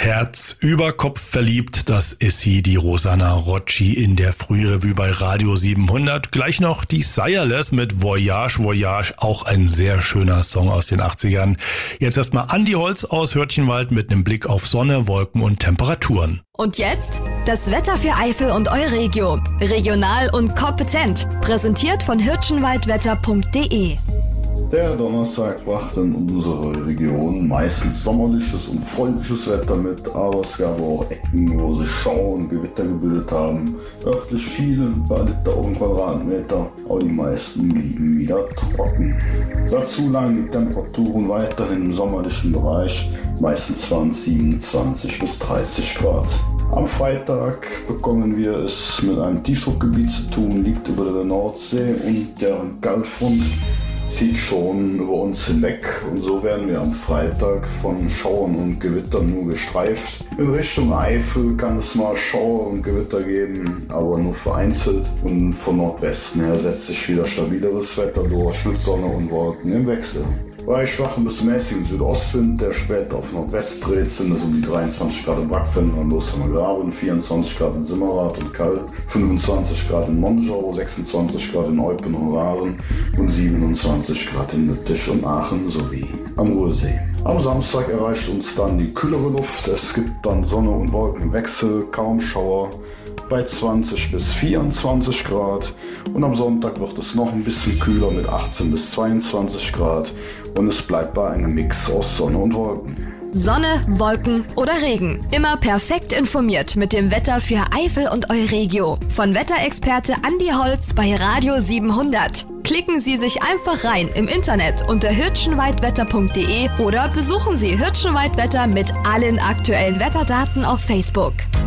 Herz über Kopf verliebt, das ist sie, die Rosanna Rocci in der Frührevue bei Radio 700. Gleich noch die Sireless mit Voyage, Voyage, auch ein sehr schöner Song aus den 80ern. Jetzt erstmal Andi Holz aus Hürtchenwald mit einem Blick auf Sonne, Wolken und Temperaturen. Und jetzt das Wetter für Eifel und Euregio. Regional und kompetent. Präsentiert von hürtchenwaldwetter.de. Der Donnerstag brachte in unserer Region meistens sommerliches und freundliches Wetter mit, aber es gab auch Ecken, wo sich Schauer und Gewitter gebildet haben. Örtlich viele, ein paar Liter auf den Quadratmeter, aber die meisten blieben wieder trocken. Dazu lagen die Temperaturen weiterhin im sommerlichen Bereich, meistens waren es 27 bis 30 Grad. Am Freitag bekommen wir es mit einem Tiefdruckgebiet zu tun, liegt über der Nordsee und deren Kaltfront zieht schon über uns hinweg und so werden wir am Freitag von Schauern und Gewittern nur gestreift. In Richtung Eifel kann es mal Schauer und Gewitter geben, aber nur vereinzelt, und von Nordwesten her setzt sich wieder stabileres Wetter durch mit Sonne und Wolken im Wechsel. Bei schwachem bis mäßigen Südostwind, der später auf Nordwest dreht, sind es um die 23 Grad in Backfen und Loshammergraben, 24 Grad in Simmerath und Kall, 25 Grad in Monschau, 26 Grad in Eupen und Waren und 27 Grad in Lüttich und Aachen sowie am Ruhrsee. Am Samstag erreicht uns dann die kühlere Luft, es gibt dann Sonne und Wolken im Wechsel, kaum Schauer, bei 20 bis 24 Grad, und am Sonntag wird es noch ein bisschen kühler mit 18 bis 22 Grad und es bleibt bei einem Mix aus Sonne und Wolken. Sonne, Wolken oder Regen. Immer perfekt informiert mit dem Wetter für Eifel und Euregio. Von Wetterexperte Andi Holz bei Radio 700. Klicken Sie sich einfach rein im Internet unter hürtchenwaldwetter.de oder besuchen Sie Hürtchenwaldwetter mit allen aktuellen Wetterdaten auf Facebook.